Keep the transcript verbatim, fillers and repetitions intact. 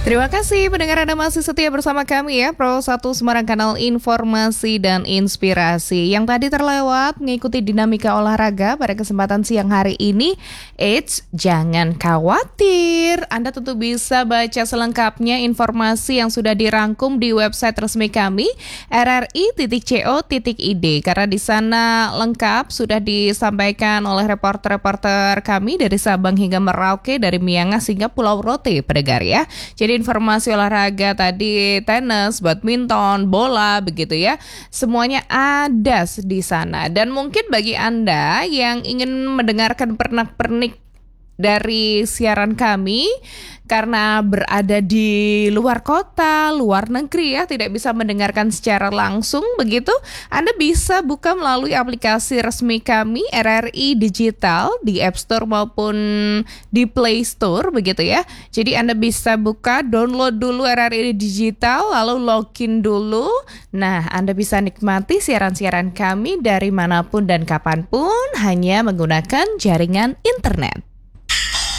Terima kasih pendengar Anda masih setia bersama kami ya, Pro satu Semarang, kanal informasi dan inspirasi. Yang tadi terlewat mengikuti dinamika olahraga pada kesempatan siang hari ini. Eits, jangan khawatir, Anda tentu bisa baca selengkapnya informasi yang sudah dirangkum di website resmi kami r r i titik co titik i d, karena di sana lengkap sudah disampaikan oleh reporter-reporter kami dari Sabang hingga Merauke, dari Miangas hingga Pulau Rote, pendengar ya. Jadi informasi olahraga tadi, tenis, badminton, bola, begitu ya, semuanya ada di sana. Dan mungkin bagi Anda yang ingin mendengarkan pernak-pernik dari siaran kami karena berada di luar kota, luar negeri ya, tidak bisa mendengarkan secara langsung begitu, Anda bisa buka melalui aplikasi resmi kami R R I Digital di App Store maupun di Play Store begitu ya. Jadi Anda bisa buka, download dulu R R I Digital, lalu login dulu. Nah, Anda bisa nikmati siaran-siaran kami dari manapun dan kapanpun hanya menggunakan jaringan internet.